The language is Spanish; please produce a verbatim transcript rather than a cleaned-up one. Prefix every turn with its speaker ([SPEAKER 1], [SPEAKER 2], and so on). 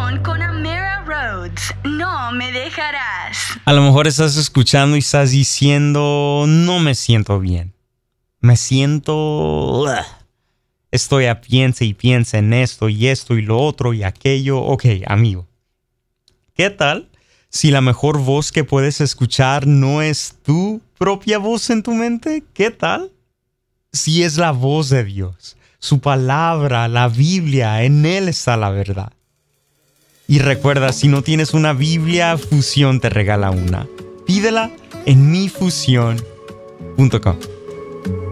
[SPEAKER 1] Fusión con Amira Rhodes. No me dejarás.
[SPEAKER 2] A lo mejor estás escuchando y estás diciendo, no me siento bien. Me siento... Ugh. Estoy a piensa y piensa en esto y esto y lo otro y aquello. Ok, amigo. ¿Qué tal si la mejor voz que puedes escuchar no es tu propia voz en tu mente? ¿Qué tal si es la voz de Dios? Su palabra, la Biblia, en Él está la verdad. Y recuerda, si no tienes una Biblia, Fusión te regala una. Pídela en mi fusión punto com.